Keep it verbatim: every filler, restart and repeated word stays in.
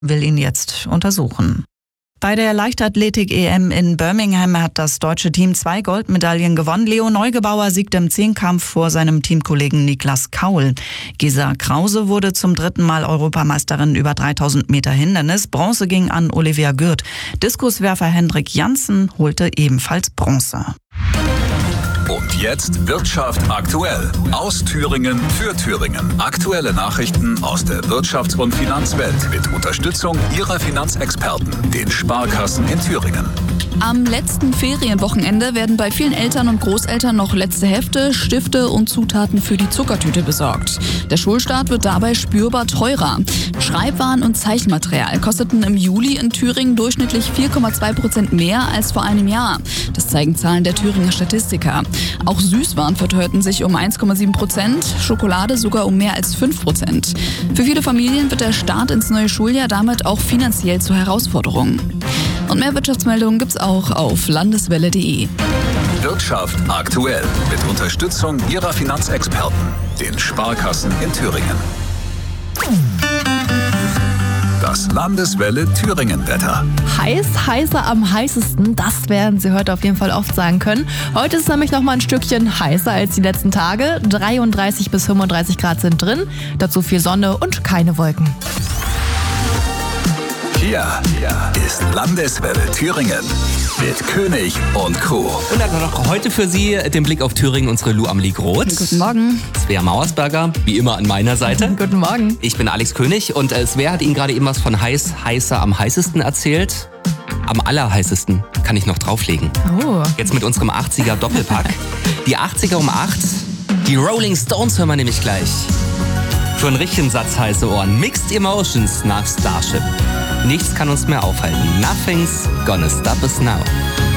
will ihn jetzt untersuchen. Bei der Leichtathletik-E M in Birmingham hat das deutsche Team zwei Goldmedaillen gewonnen. Leo Neugebauer siegte im Zehnkampf vor seinem Teamkollegen Niklas Kaul. Gesa Krause wurde zum dritten Mal Europameisterin über dreitausend Meter Hindernis. Bronze ging an Olivia Gürt. Diskuswerfer Hendrik Janssen holte ebenfalls Bronze. Und jetzt Wirtschaft aktuell. Aus Thüringen für Thüringen. Aktuelle Nachrichten aus der Wirtschafts- und Finanzwelt mit Unterstützung Ihrer Finanzexperten, den Sparkassen in Thüringen. Am letzten Ferienwochenende werden bei vielen Eltern und Großeltern noch letzte Hefte, Stifte und Zutaten für die Zuckertüte besorgt. Der Schulstart wird dabei spürbar teurer. Schreibwaren und Zeichenmaterial kosteten im Juli in Thüringen durchschnittlich vier Komma zwei Prozent mehr als vor einem Jahr. Das zeigen Zahlen der Thüringer Statistiker. Auch Süßwaren verteuerten sich um eins Komma sieben Prozent, Schokolade sogar um mehr als fünf Prozent. Für viele Familien wird der Start ins neue Schuljahr damit auch finanziell zur Herausforderung. Und mehr Wirtschaftsmeldungen gibt's auch auf landeswelle punkt de. Wirtschaft aktuell mit Unterstützung Ihrer Finanzexperten, den Sparkassen in Thüringen. Das Landeswelle Thüringen-Wetter. Heiß, heißer am heißesten, das werden Sie heute auf jeden Fall oft sagen können. Heute ist es nämlich noch mal ein Stückchen heißer als die letzten Tage. dreiunddreißig bis fünfunddreißig Grad sind drin, dazu viel Sonne und keine Wolken. Hier, hier ist Landeswelle Thüringen mit König und Co. Und dann noch heute für Sie den Blick auf Thüringen, unsere Lou Amelie Groth. Guten Morgen. Svea Mauersberger, wie immer an meiner Seite. Guten Morgen. Ich bin Alex König und äh, Svea hat Ihnen gerade eben was von heiß, heißer, am heißesten erzählt. Am allerheißesten kann ich noch drauflegen. Oh. Jetzt mit unserem achtziger Doppelpack. Die achtziger um acht, die Rolling Stones hören wir nämlich gleich. Für einen richtigen Satz heiße Ohren. Mixed Emotions nach Starship. Nichts kann uns mehr aufhalten. Nothing's gonna stop us now.